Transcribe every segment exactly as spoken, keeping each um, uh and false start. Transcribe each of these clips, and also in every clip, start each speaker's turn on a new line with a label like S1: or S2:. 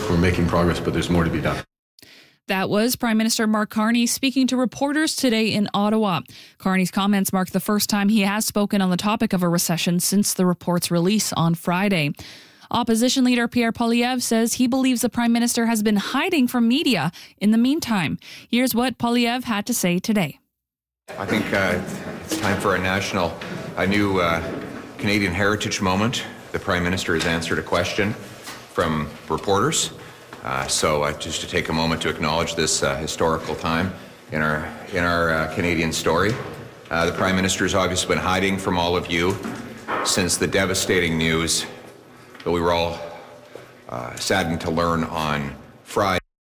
S1: we're making progress, but there's more to be done.
S2: That was Prime Minister Mark Carney speaking to reporters today in Ottawa. Carney's comments mark the first time he has spoken on the topic of a recession since the report's release on Friday. Opposition leader Pierre Poilievre says he believes the Prime Minister has been hiding from media in the meantime. Here's what Poilievre had to say today.
S3: I think uh, it's time for a national, a new uh, Canadian heritage moment. The Prime Minister has answered a question from reporters. Uh, so uh, just to take a moment to acknowledge this uh, historical time in our, in our uh, Canadian story. Uh, the Prime Minister has obviously been hiding from all of you since the devastating news that we were all uh, saddened to learn on Friday.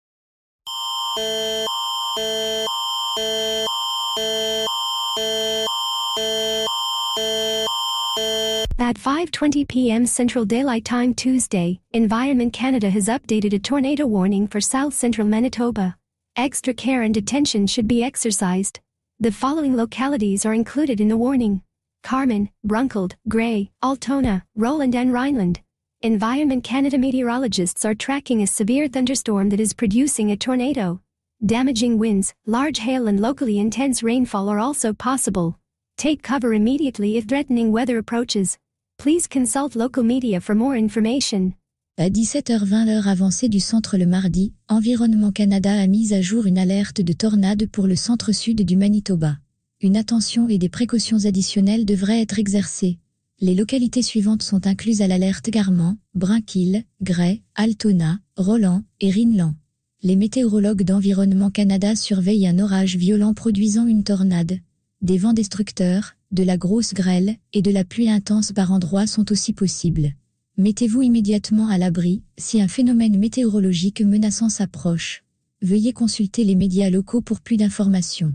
S4: At five twenty p.m. Central Daylight Time Tuesday, Environment Canada has updated a tornado warning for south-central Manitoba. Extra care and attention should be exercised. The following localities are included in the warning: Carman, Brunkeld, Gray, Altona, Roland and Rhineland. Environment Canada meteorologists are tracking a severe thunderstorm that is producing a tornado. Damaging winds, large hail and locally intense rainfall are also possible. Take cover immediately if threatening weather approaches. Please consult local media for more information.
S5: À dix-sept heures vingt heure avancée du centre le mardi, Environnement Canada a mis à jour une alerte de tornade pour le centre-sud du Manitoba. Une attention et des précautions additionnelles devraient être exercées. Les localités suivantes sont incluses à l'alerte: Garman, Brinquil, Gray, Altona, Roland et Rhineland. Les météorologues d'Environnement Canada surveillent un orage violent produisant une tornade. Des vents destructeurs, de la grosse grêle et de la pluie intense par endroits sont aussi possibles. Mettez-vous immédiatement à l'abri si un phénomène météorologique menaçant s'approche. Veuillez consulter les médias locaux pour plus d'informations.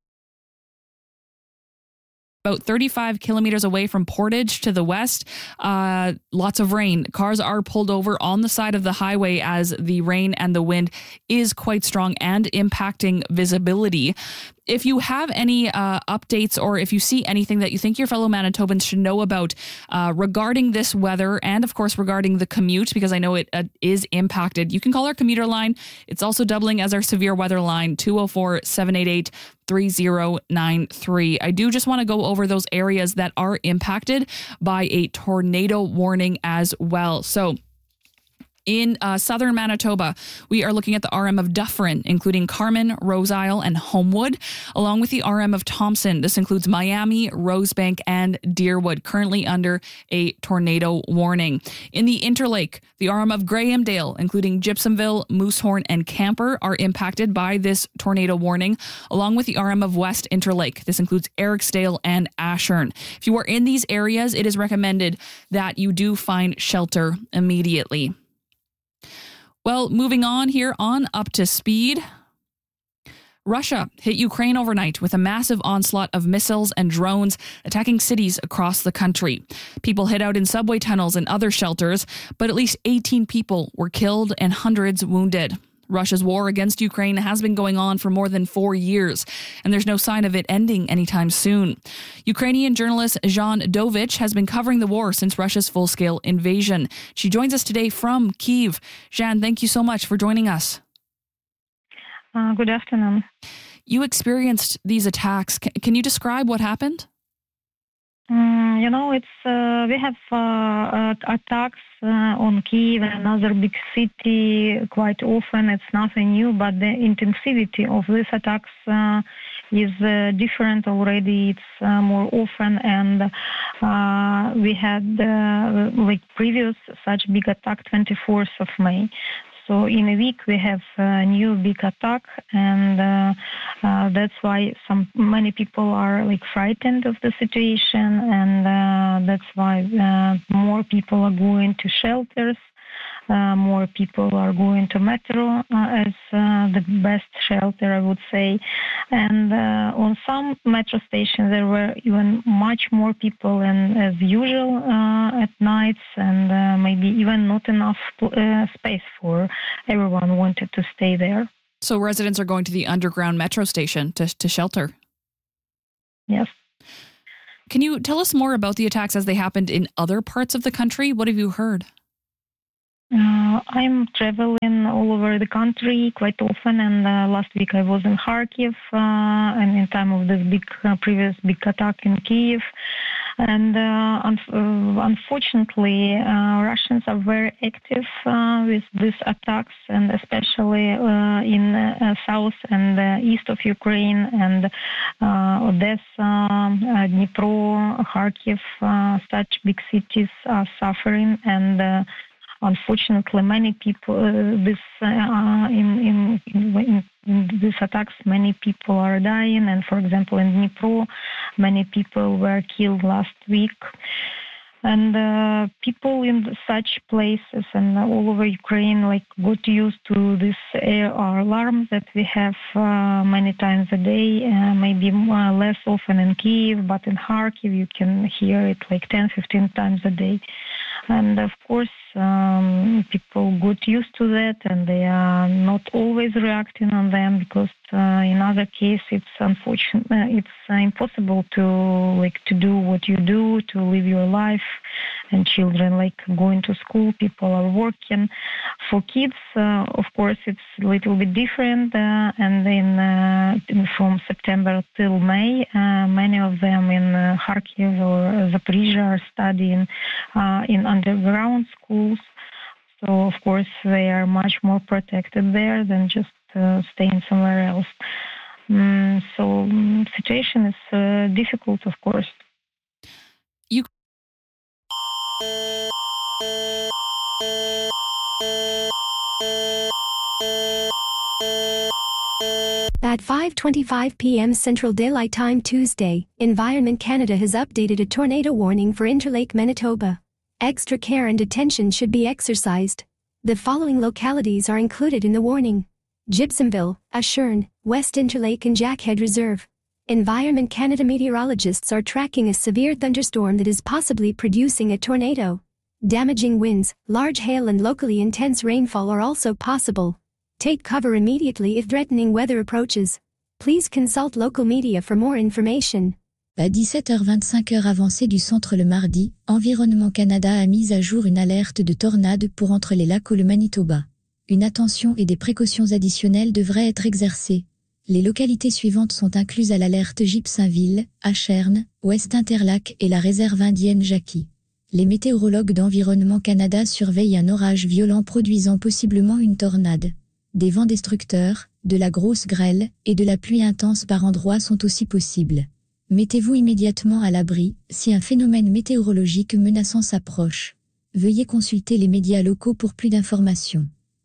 S2: About thirty-five kilometers away from Portage to the west, uh, lots of rain. Cars are pulled over on the side of the highway as the rain and the wind is quite strong and impacting visibility. If you have any uh, updates or if you see anything that you think your fellow Manitobans should know about uh, regarding this weather and, of course, regarding the commute, because I know it uh, is impacted, you can call our commuter line. It's also doubling as our severe weather line, two oh four, seven eight eight, three oh nine three. I do just want to go over those areas that are impacted by a tornado warning as well. So, in uh, southern Manitoba, we are looking at the R M of Dufferin, including Carman, Rose Isle, and Homewood, along with the R M of Thompson. This includes Miami, Rosebank, and Deerwood, currently under a tornado warning. In the Interlake, the R M of Grahamdale, including Gypsumville, Moosehorn, and Camper, are impacted by this tornado warning, along with the R M of West Interlake. This includes Ericsdale and Ashern. If you are in these areas, it is recommended that you do find shelter immediately. Well, moving on here on Up to Speed. Russia hit Ukraine overnight with a massive onslaught of missiles and drones attacking cities across the country. People hid out in subway tunnels and other shelters, but at least eighteen people were killed and hundreds wounded. Russia's war against Ukraine has been going on for more than four years, and there's no sign of it ending anytime soon. Ukrainian journalist Zhan Dovich has been covering the war since Russia's full-scale invasion. She joins us today from Kyiv. Zhan, thank you so much for joining us.
S6: Uh, good afternoon.
S2: You experienced these attacks. C- can you describe what happened?
S6: Um, you know, it's uh, we have uh, uh, attacks uh, on Kyiv and another big city quite often. It's nothing new, but the intensity of these attacks uh, is uh, different already. It's uh, more often, and uh, we had uh, like previous such big attack twenty-fourth of May. So in a week we have a new big attack, and uh, uh, that's why some many people are like frightened of the situation, and uh, that's why uh, more people are going to shelters. Uh, more people are going to metro uh, as uh, the best shelter, I would say. And uh, on some metro stations, there were even much more people than as usual uh, at nights, and uh, maybe even not enough uh, space for everyone wanted to stay there.
S2: So residents are going to the underground metro station to, to shelter?
S6: Yes.
S2: Can you tell us more about the attacks as they happened in other parts of the country? What have you heard?
S6: Uh, I'm traveling all over the country quite often, and uh, last week I was in Kharkiv, uh, and in time of this big uh, previous big attack in Kiev. And uh, un- uh, unfortunately, uh, Russians are very active uh, with these attacks, and especially uh, in uh, south and uh, east of Ukraine, and uh, Odessa, uh, Dnipro, Kharkiv. Uh, such big cities are suffering, and uh, unfortunately, many people uh, this uh, in, in, in, in these attacks, many people are dying. And for example, in Dnipro, many people were killed last week. And uh, people in such places and all over Ukraine like got used to this air alarm that we have uh, many times a day, uh, maybe more, less often in Kiev, but in Kharkiv you can hear it like ten, fifteen times a day. And of course, um, people got used to that, and they are not always reacting on them because uh, in other cases it's unfortunate, uh, it's uh, impossible to like to do what you do, to live your life, and children like going to school, people are working. For kids, uh, of course, it's a little bit different, uh, and then uh, from September till May, uh, many of them in uh, Kharkiv or Zaporizhia are studying uh, in underground schools. So, of course, they are much more protected there than just uh, staying somewhere else. Mm, so, um, situation is uh, difficult, of course.
S2: You.
S4: At five twenty-five p.m. Central Daylight Time Tuesday, Environment Canada has updated a tornado warning for Interlake, Manitoba. Extra care and attention should be exercised. The following localities are included in the warning: Gibsonville, Ashern, West Interlake and Jackhead Reserve. Environment Canada meteorologists are tracking a severe thunderstorm that is possibly producing a tornado. Damaging winds, large hail and locally intense rainfall are also possible. Take cover immediately if threatening weather approaches. Please consult local media for more information.
S5: À dix-sept heures vingt-cinq heure avancée du centre le mardi, Environnement Canada a mis à jour une alerte de tornade pour entre les lacs ou le Manitoba. Une attention et des précautions additionnelles devraient être exercées. Les localités suivantes sont incluses à l'alerte Gibsonville, Ashern, West Interlac et la réserve indienne Jackie. Les météorologues d'Environnement Canada surveillent un orage violent produisant possiblement une tornade. Des vents destructeurs, de la grosse grêle et de la pluie intense par endroits sont aussi possibles. Mettez-vous immédiatement à l'abri si un phénomène météorologique menaçant s'approche. Veuillez consulter les médias locaux pour plus d'informations.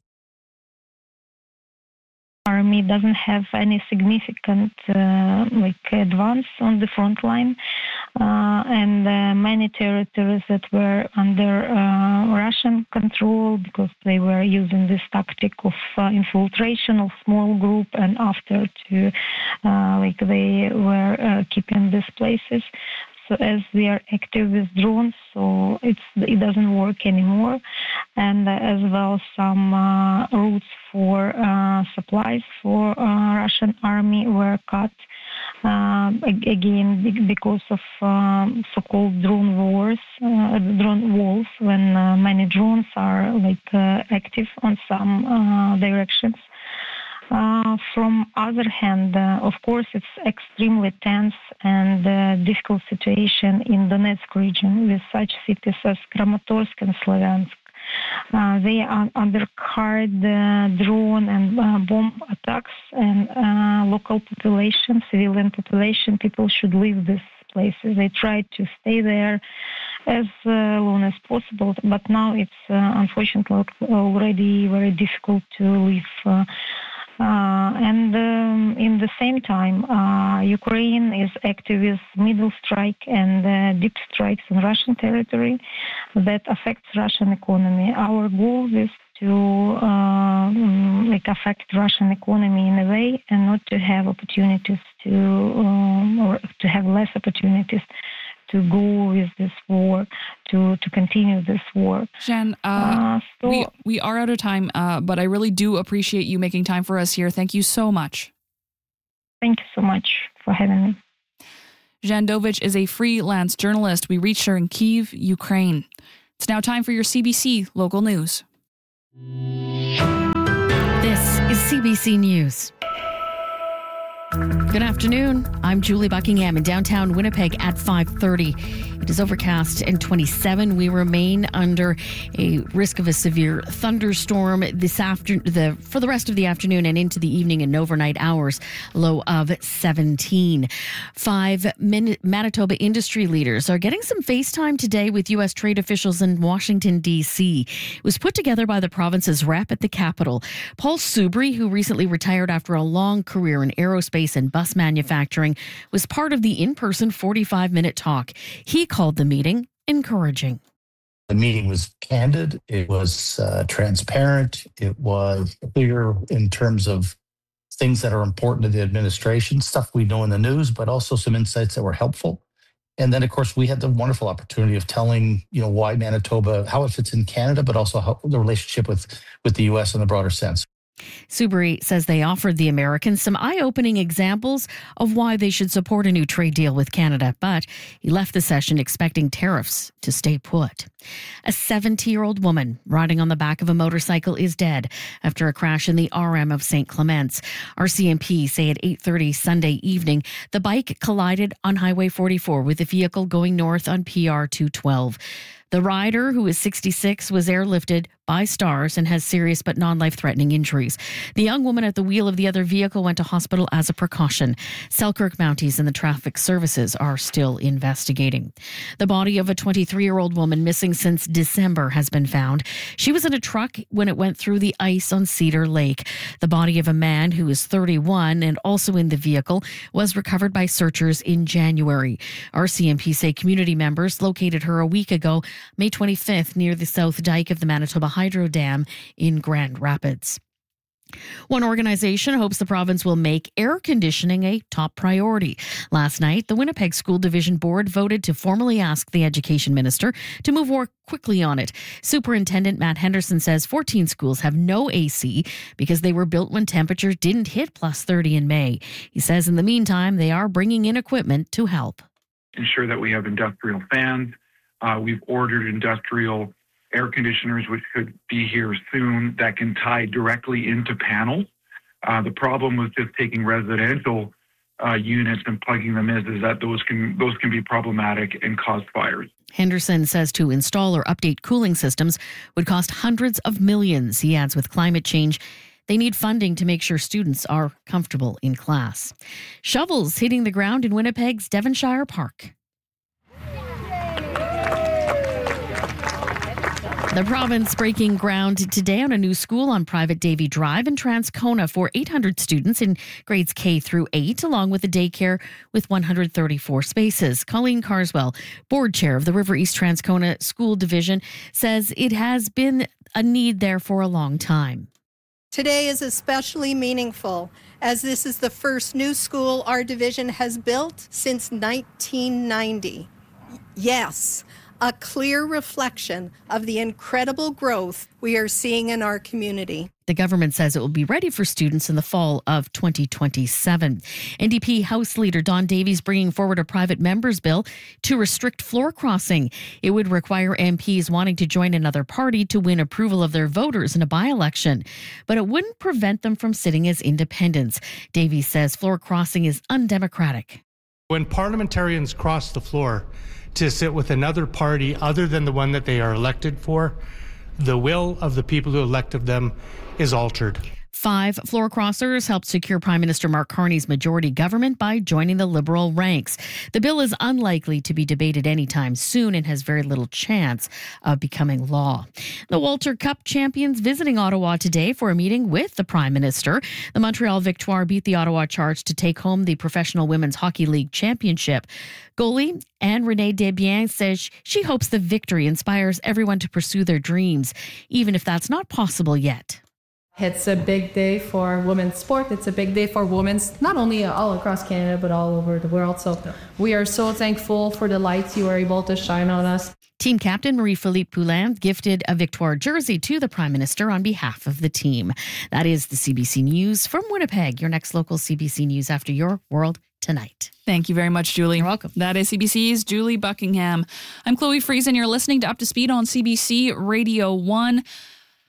S6: Army doesn't have any significant uh, like advance on the front line, uh, and uh, many territories that were under uh, Russian control because they were using this tactic of uh, infiltration of small group, and after to uh, like they were uh, keeping these places. So as we are active with drones, so it's it doesn't work anymore, and uh, as well some uh, routes for uh, supplies for uh, Russian army were cut uh, again because of um, so-called drone wars, uh, drone walls, when uh, many drones are like uh, active on some uh, directions. Uh, from other hand, uh, of course, it's extremely tense and uh, difficult situation in Donetsk region with such cities as Kramatorsk and Slavyansk. Uh, they are under hard uh, drone and uh, bomb attacks, and uh, local population, civilian population, people should leave these places. They try to stay there as uh, long as possible, but now it's uh, unfortunately already very difficult to leave. Uh, Uh, and um, in the same time, uh, Ukraine is active with middle strike and uh, deep strikes on Russian territory that affects Russian economy. Our goal is to uh, like affect Russian economy in a way, and not to have opportunities to um, or to have less opportunities to go with this war, to, to continue this war.
S2: Jen, uh, uh, so, we, we are out of time, uh, but I really do appreciate you making time for us here. Thank you so much.
S6: Thank you so much for having me.
S2: Jen Dovich is a freelance journalist. We reached her in Kyiv, Ukraine. It's now time for your C B C local news.
S7: This is C B C News. Good afternoon. I'm Julie Buckingham in downtown Winnipeg at five thirty. It is overcast and twenty-seven. We remain under a risk of a severe thunderstorm this after the for the rest of the afternoon and into the evening and overnight hours. Low of seventeen. Five Min- Manitoba industry leaders are getting some FaceTime today with U S trade officials in Washington, D C. It was put together by the province's rep at the Capitol. Paul Soubry, who recently retired after a long career in aerospace and bus manufacturing, was part of the in-person forty-five minute talk. He called the meeting encouraging.
S8: The meeting was candid. It was uh, transparent. It was clear in terms of things that are important to the administration, stuff we know in the news, but also some insights that were helpful. And then, of course, we had the wonderful opportunity of telling, you know, why Manitoba, how it fits in Canada, but also how the relationship with, with the U S in the broader sense.
S7: Soubry says they offered the Americans some eye-opening examples of why they should support a new trade deal with Canada, but he left the session expecting tariffs to stay put. A seventy-year-old woman riding on the back of a motorcycle is dead after a crash in the R M of Saint Clements. R C M P say at eight thirty Sunday evening, the bike collided on Highway forty-four with a vehicle going north on P R two twelve. The rider, who is sixty-six, was airlifted by STARS and has serious but non-life-threatening injuries. The young woman at the wheel of the other vehicle went to hospital as a precaution. Selkirk Mounties and the Traffic Services are still investigating. The body of a twenty-three-year-old woman missing since December has been found. She was in a truck when it went through the ice on Cedar Lake. The body of a man who is thirty-one and also in the vehicle was recovered by searchers in January. R C M P say community members located her a week ago, May twenty-fifth, near the South Dike of the Manitoba Hydro Dam in Grand Rapids. One organization hopes the province will make air conditioning a top priority. Last night, the Winnipeg School Division Board voted to formally ask the Education Minister to move more quickly on it. Superintendent Matt Henderson says fourteen schools have no A C because they were built when temperatures didn't hit plus thirty in May. He says in the meantime, they are bringing in equipment to help.
S9: Ensure that we have industrial fans. Uh, we've ordered industrial air conditioners, which could be here soon, that can tie directly into panels. Uh, the problem with just taking residential uh, units and plugging them in is that those can those can be problematic and cause fires.
S7: Henderson says to install or update cooling systems would cost hundreds of millions. He adds with climate change, they need funding to make sure students are comfortable in class. Shovels hitting the ground in Winnipeg's Devonshire Park. The province breaking ground today on a new school on private Davy Drive in Transcona for eight hundred students in grades K through eight, along with a daycare with one hundred thirty-four spaces. Colleen Carswell, board chair of the River East Transcona School Division, says it has been a need there for a long time.
S10: Today is especially meaningful as this is the first new school our division has built since nineteen ninety. Yes, a clear reflection of the incredible growth we are seeing in our community.
S7: The government says it will be ready for students in the fall of twenty twenty-seven. N D P House Leader Don Davies bringing forward a private member's bill to restrict floor crossing. It would require M Ps wanting to join another party to win approval of their voters in a by-election, but it wouldn't prevent them from sitting as independents. Davies says floor crossing is undemocratic.
S11: When parliamentarians cross the floor to sit with another party other than the one that they are elected for, the will of the people who elected them is altered.
S7: Five floor crossers helped secure Prime Minister Mark Carney's majority government by joining the Liberal ranks. The bill is unlikely to be debated anytime soon and has very little chance of becoming law. The Walter Cup champions visiting Ottawa today for a meeting with the Prime Minister. The Montreal Victoire beat the Ottawa Charge to take home the Professional Women's Hockey League championship. Goalie Anne Renee Desbiens says she hopes the victory inspires everyone to pursue their dreams, even if that's not possible yet.
S12: It's a big day for women's sport. It's a big day for women, not only all across Canada, but all over the world. So we are so thankful for the lights you are able to shine on us.
S7: Team captain Marie-Philippe Poulin gifted a Victoire jersey to the Prime Minister on behalf of the team. That is the C B C News from Winnipeg, your next local C B C News after your World Tonight.
S2: Thank you very much, Julie.
S7: You're welcome.
S2: That is C B C's Julie Buckingham. I'm Chloe Friesen. You're listening to Up to Speed on C B C Radio one.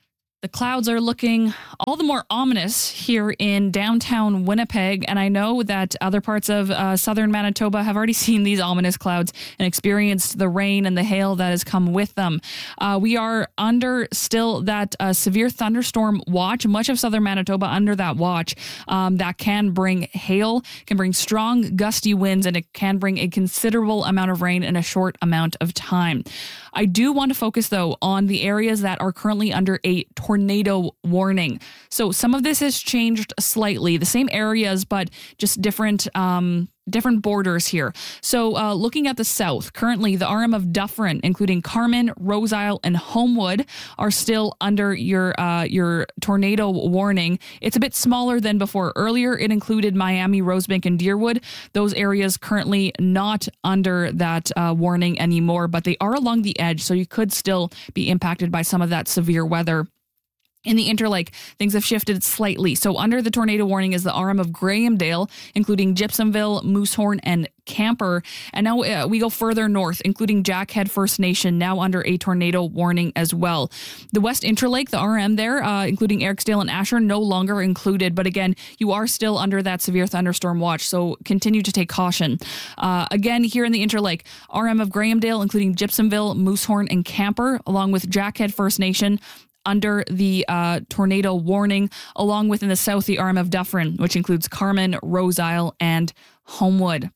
S2: The clouds are looking all the more ominous here in downtown Winnipeg, and I know that other parts of uh, southern Manitoba have already seen these ominous clouds and experienced the rain and the hail that has come with them. Uh, we are under still that uh, severe thunderstorm watch, much of southern Manitoba under that watch. Um, that can bring hail, can bring strong gusty winds, and it can bring a considerable amount of rain in a short amount of time. I do want to focus, though, on the areas that are currently under a tornado warning. So some of this has changed slightly, the same areas, but just different um, different borders here. So uh, looking at the south, currently the R M of Dufferin, including Carman, Rose Isle, and Homewood, are still under your uh, your tornado warning. It's a bit smaller than before. Earlier, it included Miami, Rosebank, and Deerwood. Those areas currently not under that uh, warning anymore, but they are along the edge, so you could still be impacted by some of that severe weather. In the Interlake, things have shifted slightly. So under the tornado warning is the R M of Grahamdale, including Gypsumville, Moosehorn, and Camper. And now uh, we go further north, including Jackhead First Nation, now under a tornado warning as well. The West Interlake, the R M there, uh, including Ericsdale and Asher, no longer included. But again, you are still under that severe thunderstorm watch, so continue to take caution. Uh, again, here in the Interlake, R M of Grahamdale, including Gypsumville, Moosehorn, and Camper, along with Jackhead First Nation, under the uh, tornado warning, along with in the south, the R M of Dufferin, which includes Carman, Rose Isle, and Homewood.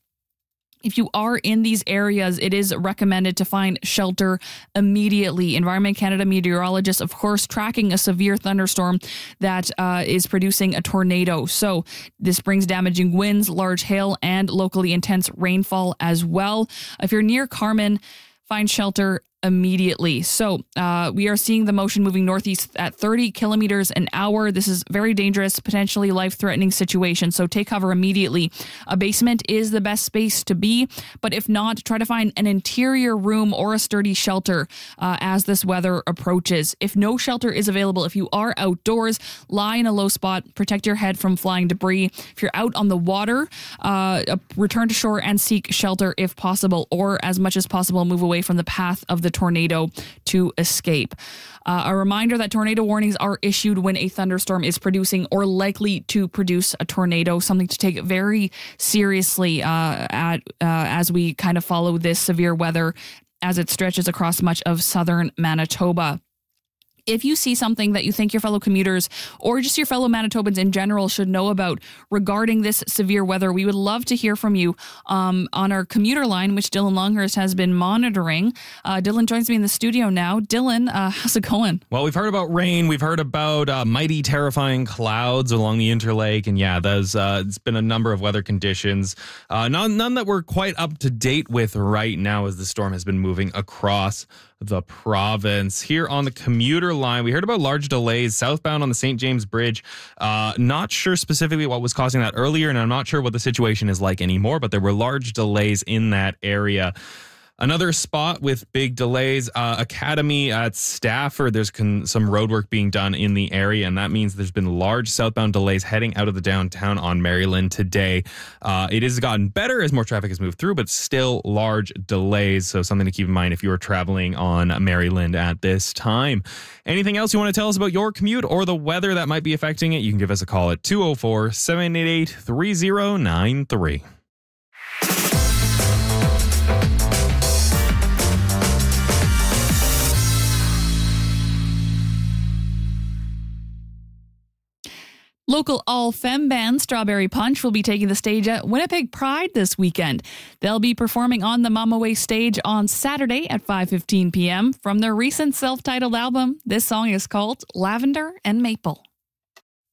S2: If you are in these areas, it is recommended to find shelter immediately. Environment Canada meteorologists, of course, tracking a severe thunderstorm that uh, is producing a tornado. So this brings damaging winds, large hail, and locally intense rainfall as well. If you're near Carman, find shelter immediately. So uh, we are seeing the motion moving northeast at thirty kilometers an hour. This is very dangerous, potentially life-threatening situation. So take cover immediately. A basement is the best space to be, but if not, try to find an interior room or a sturdy shelter uh, as this weather approaches. If no shelter is available, if you are outdoors, lie in a low spot, protect your head from flying debris. If you're out on the water, uh, return to shore and seek shelter if possible, or as much as possible, move away from the path of the tornado to escape. Uh, a reminder that tornado warnings are issued when a thunderstorm is producing or likely to produce a tornado, something to take very seriously uh, at, uh, as we kind of follow this severe weather as it stretches across much of southern Manitoba. If you see something that you think your fellow commuters or just your fellow Manitobans in general should know about regarding this severe weather, we would love to hear from you um, on our commuter line, which Dylan Longhurst has been monitoring. Uh, Dylan joins me in the studio now. Dylan, uh, how's it going?
S13: Well, we've heard about rain. We've heard about uh, mighty, terrifying clouds along the Interlake. And yeah, there's uh, it's been a number of weather conditions. Uh, none, none that we're quite up to date with right now as the storm has been moving across the province. Here on the commuter line, we heard about large delays southbound on the Saint James Bridge. Uh, not sure specifically what was causing that earlier, and I'm not sure what the situation is like anymore, but there were large delays in that area. Another spot with big delays, uh, Academy at Stafford. There's con- some road work being done in the area, and that means there's been large southbound delays heading out of the downtown on Maryland today. Uh, it has gotten better as more traffic has moved through, but still large delays. So something to keep in mind if you are traveling on Maryland at this time. Anything else you want to tell us about your commute or the weather that might be affecting it, you can give us a call at two oh four, seven eight eight, three oh nine three.
S2: Local all-femme band Strawberry Punch will be taking the stage at Winnipeg Pride this weekend. They'll be performing on the Mama Way stage on Saturday at five fifteen p.m. From their recent self-titled album. This song is called Lavender and Maple.